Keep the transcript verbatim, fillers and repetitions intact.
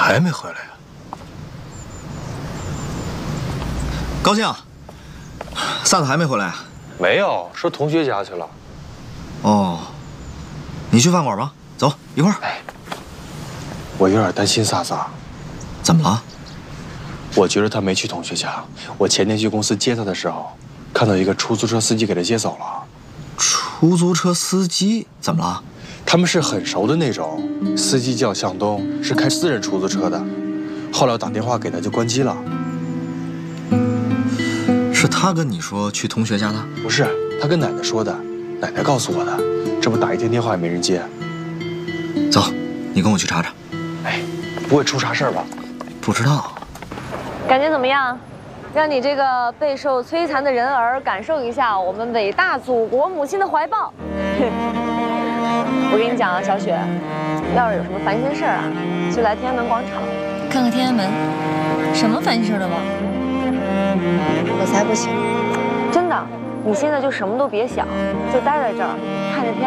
还没回来呀？ 高兴，萨子还没回来啊？ 没有，上同学家去了。 哦，你去饭馆吧，走一块儿。 哎，我有点担心萨子。 怎么了？ 我觉得他没去同学家。我前天去公司接他的时候，看到一个出租车司机给他接走了。 出租车司机怎么了？ 他们是很熟的那种，司机叫向东，是开私人出租车的。后来我打电话给他就关机了。 是他跟你说去同学家的？ 不是，他跟奶奶说的，奶奶告诉我的。这不打一天电话也没人接。 走，你跟我去查查。 哎，不会出啥事儿吧？ 不知道。 感觉怎么样？让你这个备受摧残的人儿感受一下我们伟大祖国母亲的怀抱。我跟你讲啊，小雪，要是有什么烦心事儿啊，就来天安门广场看看天安门，什么烦心事都忘了。 我才不行，真的，你现在就什么都别想，就待在这儿，看着天。